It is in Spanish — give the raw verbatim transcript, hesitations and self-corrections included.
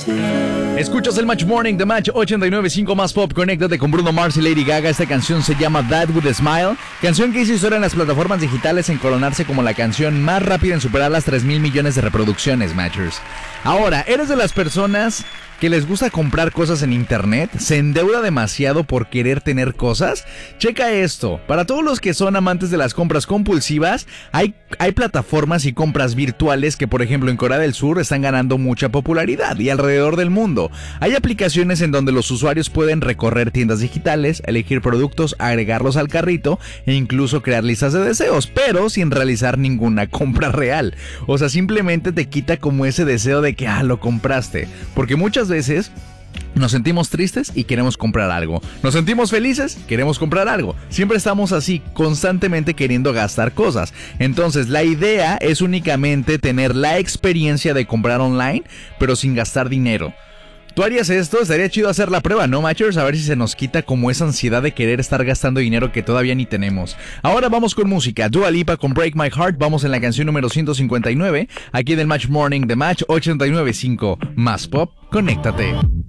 Escuchas el Match Morning de Match ochenta y nueve punto cinco más pop. Conéctate con Bruno Mars y Lady Gaga. Esta canción se llama That With A Smile, canción que hizo historia en las plataformas digitales en coronarse como la canción más rápida en superar las tres mil millones de reproducciones, Matchers. Ahora, ¿eres de las personas que les gusta comprar cosas en internet? ¿Se endeuda demasiado por querer tener cosas? Checa esto. Para todos los que son amantes de las compras compulsivas, hay, hay plataformas y compras virtuales que, por ejemplo, en Corea del Sur están ganando mucha popularidad y alrededor del mundo. Hay aplicaciones en donde los usuarios pueden recorrer tiendas digitales, elegir productos, agregarlos al carrito e incluso crear listas de deseos, pero sin realizar ninguna compra real. O sea, simplemente te quita como ese deseo de que, ah, lo compraste. Porque muchas veces nos sentimos tristes y queremos comprar algo. Nos sentimos felices, queremos comprar algo. Siempre estamos así, constantemente queriendo gastar cosas. Entonces, la idea es únicamente tener la experiencia de comprar online, pero sin gastar dinero. ¿Tú harías esto? Estaría chido hacer la prueba, ¿no, Matchers? A ver si se nos quita como esa ansiedad de querer estar gastando dinero que todavía ni tenemos. Ahora vamos con música. Dua Lipa con Break My Heart. Vamos en la canción número ciento cincuenta y nueve, aquí del Match Morning de Match ochenta y nueve punto cinco. Más pop, conéctate.